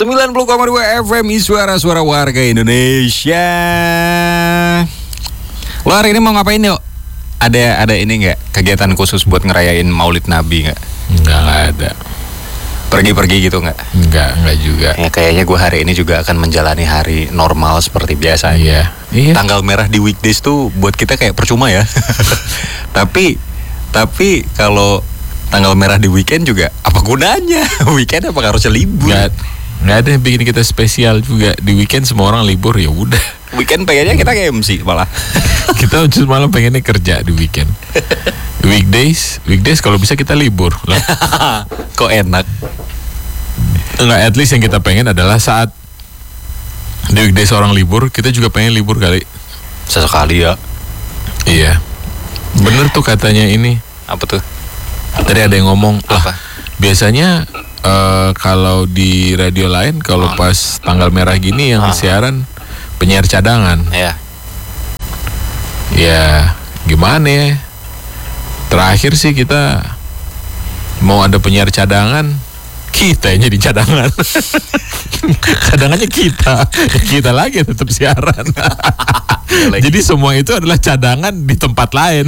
90,2 FM Suara Warga Indonesia. Lo hari ini mau ngapain yuk? Ada ini nggak? Kegiatan khusus buat ngerayain Maulid Nabi nggak? Nggak ada. Pergi-pergi gitu nggak? Nggak juga. Ya kayaknya gue hari ini juga akan menjalani hari normal seperti biasa. Iya. Tanggal merah di weekdays tuh buat kita kayak percuma ya. Tapi kalau tanggal merah di weekend juga apa gunanya? Weekend apa harusnya libur? Nggak ada yang bikin kita spesial juga. Di weekend semua orang libur, ya udah. Weekend pengennya kita kayak MC malah. Kita justru malah pengennya kerja di weekend. Weekdays kalau bisa kita libur lah. Kok enak? Enggak, at least yang kita pengen adalah saat di weekdays orang libur, kita juga pengen libur kali. Sesekali ya. Iya. Bener tuh katanya ini. Apa tuh? Tadi ada yang ngomong, apa? Biasanya kalau di radio lain kalau pas tanggal merah gini yang siaran penyiar cadangan. Iya. Ya, gimana ya? Terakhir sih kita mau ada penyiar cadangan, kita yang jadi cadangan. Cadangannya kita lagi tetap siaran. Jadi semua itu adalah cadangan di tempat lain.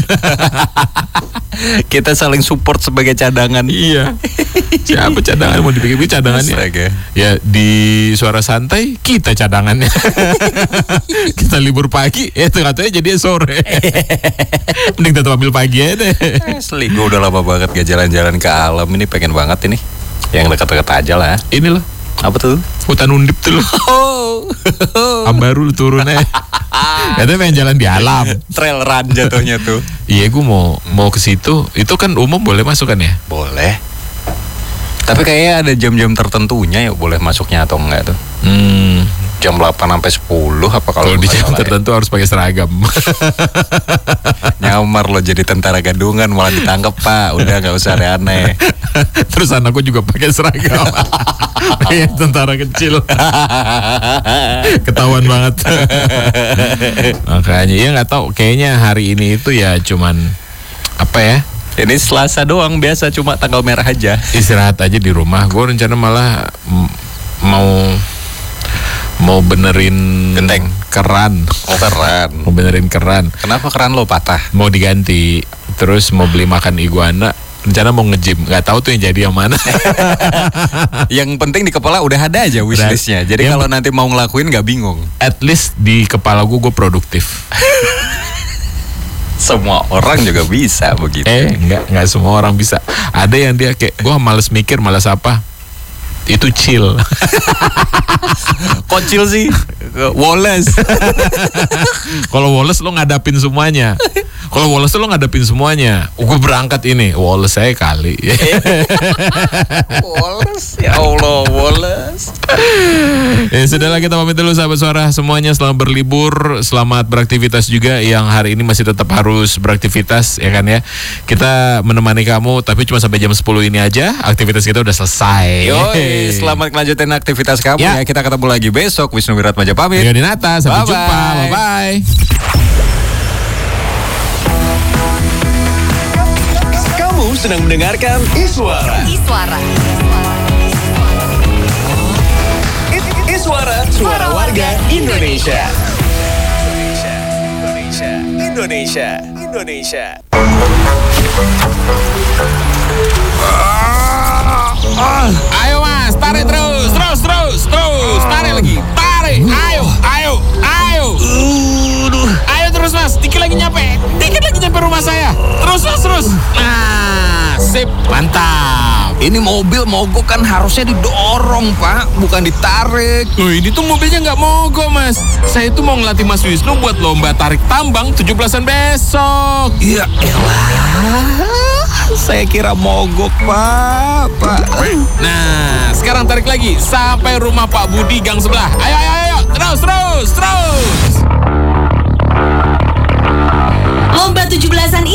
Kita saling support sebagai cadangan. Iya. Siapa cadangan mau dipikir-pikir cadangannya? Astaga. Ya di Suara Santai kita cadangannya. Kita libur pagi, itu katanya jadi sore. Mending tetap ambil pagi aja deh. Asli, gue udah lama banget gak jalan-jalan ke alam. Ini pengen banget ini. Yang dekat-dekat aja lah. Ini loh. Apa tuh? Hutan Undip tuh loh. Ambaru turunnya. Katanya pengen jalan di alam. Trail run jatuhnya tuh. Iya, gue mau ke situ. Itu kan umum boleh masuk kan ya? Boleh. Tapi kayaknya ada jam-jam tertentunya ya boleh masuknya atau enggak tuh. Jam 8 sampai 10 apa kalau di jam tertentu harus pakai seragam. Nyamar lo jadi tentara gadungan malah ditangkap, Pak. Udah nggak usah aneh-aneh. Terus anakku juga pakai seragam. Kayak tentara kecil. Ketahuan banget. Makanya ya nggak tahu. Kayaknya hari ini itu ya cuman apa ya? Ini Selasa doang, biasa cuma tanggal merah aja. Istirahat aja di rumah. Gue rencana malah mau benerin genteng keran. Oh, keran. Mau benerin keran. Kenapa keran lo patah? Mau diganti. Terus mau beli makan iguana. Rencana mau nge-gym. Gak tahu tuh yang jadi yang mana. Yang penting di kepala udah ada aja wishlistnya. Jadi kalau nanti mau ngelakuin gak bingung. At least di kepala gue produktif. Semua orang juga bisa begitu. Enggak semua orang bisa. Ada yang dia kayak gue males mikir, males apa. Itu chill. Kok chill sih? Wallace. Kalau Wallace lo ngadapin semuanya. Kalau Wallace lo ngadapin semuanya. Gue berangkat ini, Wallace saya kali. Wallace, ya Allah, Wallace. Ya sudahlah, kita pamit dulu sahabat Suara semuanya. Selamat berlibur, selamat beraktivitas juga yang hari ini masih tetap harus beraktivitas ya kan ya. Kita menemani kamu tapi cuma sampai jam 10 ini aja. Aktivitas kita udah selesai. Yoi, selamat melanjutkan aktivitas kamu ya. Kita ketemu lagi besok. Wisnu Wiratmaja pamit. Rio Dinata, sampai jumpa. Bye-bye. Kamu sedang mendengarkan Iswara. Iswara, suara warga Indonesia. Indonesia. Ayo mas, tarik terus, tarik lagi, tarik, ayo, ayo terus mas, dikit lagi nyampe rumah saya, terus, nah, sip, mantap. Ini mobil mogok kan harusnya didorong, Pak, bukan ditarik. Loh, ini tuh mobilnya nggak mogok mas, saya tuh mau ngelatih Mas Wisnu buat lomba tarik tambang 17-an besok. Ya elah, saya kira mogok, Pak. Nah, sekarang tarik lagi sampai rumah Pak Budi gang sebelah. Ayo, terus. Lomba 17-an